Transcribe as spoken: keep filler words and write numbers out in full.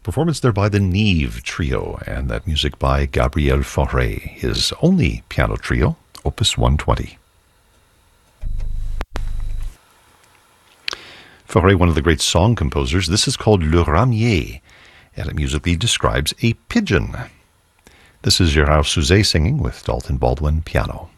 Performance there by the Neve Trio, and that music by Gabriel Fauré, his only piano trio, Opus one twenty. Fauré, one of the great song composers, this is called Le Ramier, and it musically describes a pigeon. This is Gérard Souzet singing with Dalton Baldwin piano.